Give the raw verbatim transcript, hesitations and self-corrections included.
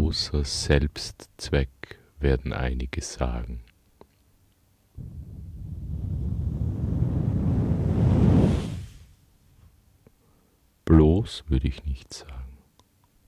bloßer Selbstzweck, werden einige sagen. Bloß würde ich nicht sagen.